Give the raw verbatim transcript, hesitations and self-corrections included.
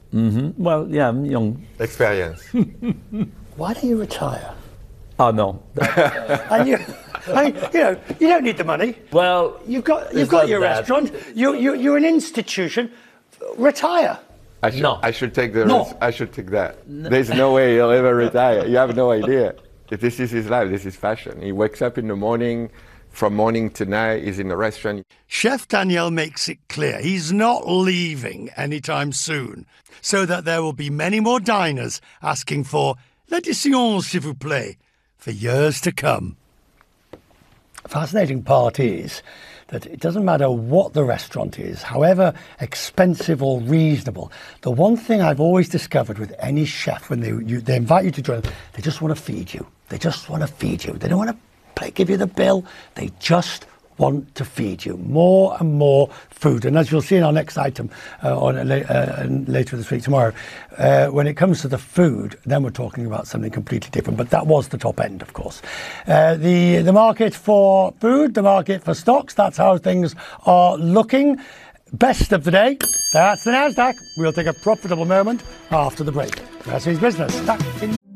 Mm-hmm. Well, yeah, I'm young. Experience. Why don't you retire? Oh, no. and you, I mean, you know, you don't need the money. Well, you've got you've got your that. restaurant. You you you're an institution. Retire. I should, no. I should take the. No. I should take that. No. There's no way he'll ever retire. You have no idea. If this is his life, this is fashion. He wakes up in the morning, from morning to night, he's in the restaurant. Chef Daniel makes it clear he's not leaving anytime soon, so that there will be many more diners asking for l'addition, s'il vous plaît, for years to come. The fascinating part is that it doesn't matter what the restaurant is, however expensive or reasonable. The one thing I've always discovered with any chef, when they you, they invite you to join them, they just want to feed you. They just want to feed you. They don't want to pay, give you the bill. They just want to feed you more and more food. And as you'll see in our next item uh, on, uh, later this week, tomorrow, uh, when it comes to the food, then we're talking about something completely different. But that was the top end, of course. Uh, the, the market for food, the market for stocks, that's how things are looking. Best of the day, that's the Nasdaq. We'll take a profitable moment after the break. That's his business. Back in